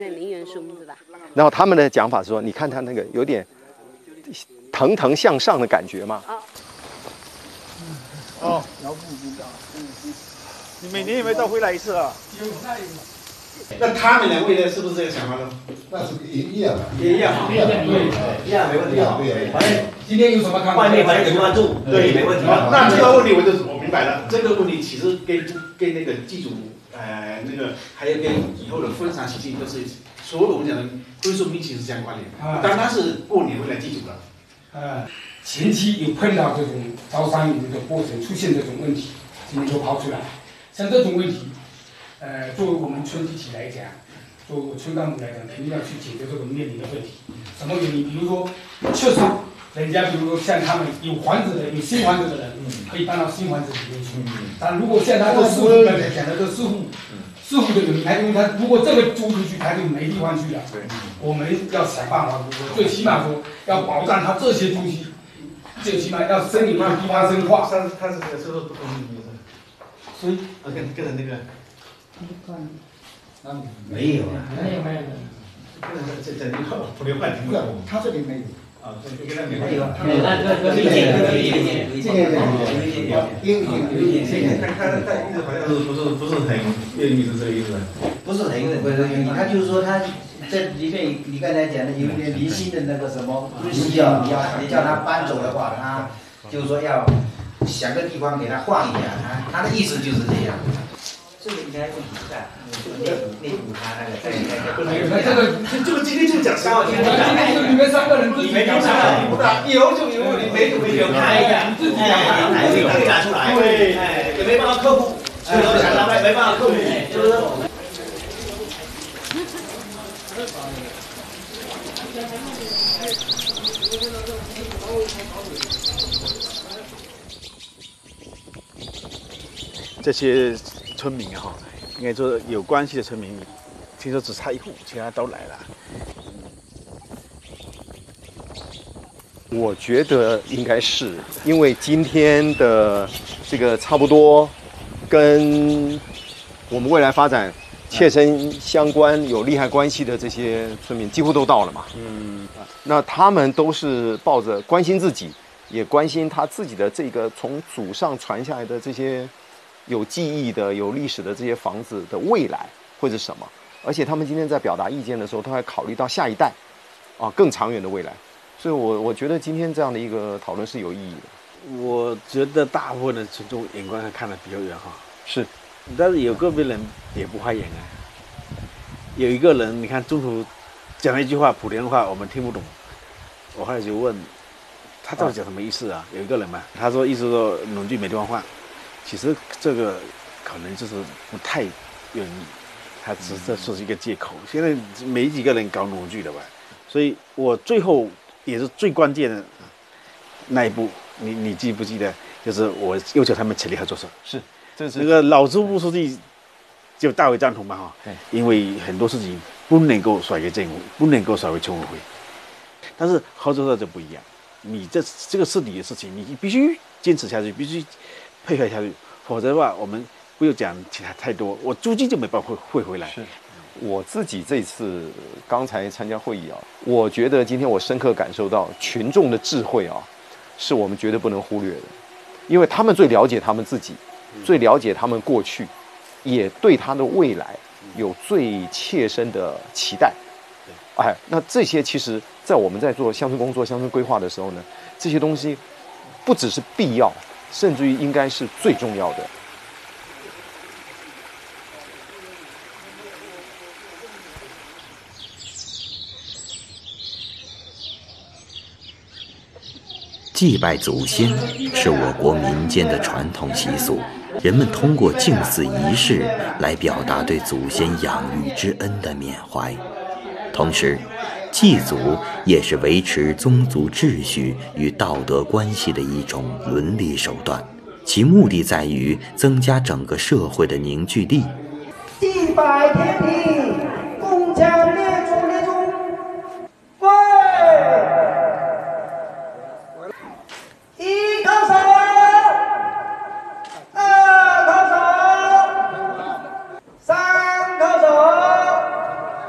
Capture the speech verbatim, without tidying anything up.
陵园树木是吧？ 然后他们的讲法说，你看它那个有点腾腾向上的感觉嘛。 哦，遥不知道。嗯嗯。你每年有没有到回来一次啊？有。 那他们两位呢，是不是这个想法呢？ 那是一样的， 也一样， 一样，对， 一样没问题啊。 反正今天有什么看法？ 外面反正有关注，对，没问题。那这个问题我就我明白了，这个问题其实跟跟那个祭祖，呃，那个还有跟以后的婚丧喜庆都是所有我们讲的婚寿命其实相关联。当然是过年回来祭祖了。 呃，前期有碰到这种招商引资的过程出现这种问题，今天就抛出来。像这种问题，呃，作为我们村集体来讲，作为我村干部来讲，肯定要去解决这个面临的问题。什么原因？比如说，确实，人家比如说像他们有房子的、有新房子的人，可以搬到新房子里面去。但如果像他这师傅刚才讲的这师傅，师傅的人，他因为他如果这个租出去，他就没地方去了。我们要想办法，最起码说要保障他这些东西，最起码要生有一个地方生化。 但是他是这个是不是不同意？所以啊，跟跟着那个。 没有啊， 没有没有。 这这这你普流换停了， 他这里没有。 啊，这跟他没没有。 有一点，有一点，有一点，有一点，有一点，有一点，有一点。他他他意思好像是不是不是很愿意是这个意思？ 不是很愿意，不是愿意。他就是说他这里面你刚才讲的有点离心的那个什么东西啊，你要你叫他搬走的话，他就是说要想个地方给他换一下，他他的意思就是这样。这个应该问题不大，就内部内部他那个在在在。 这个这个今天就讲三个， 今天就你们三个人自己没讲啥，不大，有就有，没就没有，看一下， 自己讲， 自己拿出来，对，哎，也没办法克服，有想法没办法克服，就是说。 这些村民哈，应该说有关系的村民，听说只差一户，其他都来了。 我觉得应该是因为今天的这个差不多跟我们未来发展切身相关、有利害关系的这些村民几乎都到了嘛。嗯，那他们都是抱着关心自己，也关心他自己的这个从祖上传下来的这些有记忆的、有历史的这些房子的未来会是什么。而且他们今天在表达意见的时候，都还考虑到下一代啊更长远的未来。所以我我觉得今天这样的一个讨论是有意义的。 我觉得大部分的群众眼光还看得比较远哈， 是， 但是有个别人也不花眼啊。有一个人，你看中途讲了一句话，莆田话我们听不懂，我后来就问他到底讲什么意思啊？有一个人嘛，他说意思说农具没地方换，其实这个可能就是不太愿意，他只是说是一个借口。现在没几个人搞农具的吧，所以我最后。也是最关键的那一步，你你记不记得？就是我要求他们全力合作社。 是，这是那个老支部书记就大为赞同嘛哈。因为很多事情不能够甩给政府，不能够甩给村委会。但是合作社就不一样，你这这个是你的事情，你必须坚持下去，必须配合下去，否则的话，我们不要讲其他太多，我租金就没办法会会回来。 是。我自己这次刚才参加会议啊，我觉得今天我深刻感受到群众的智慧啊，是我们绝对不能忽略的，因为他们最了解他们自己，最了解他们过去，也对他的未来有最切身的期待。哎，那这些其实，在我们在做乡村工作、乡村规划的时候呢，这些东西不只是必要，甚至于应该是最重要的。 祭拜祖先是我国民间的传统习俗，人们通过祭祀仪式来表达对祖先养育之恩的缅怀。同时，祭祖也是维持宗族秩序与道德关系的一种伦理手段，其目的在于增加整个社会的凝聚力。 祭拜天地。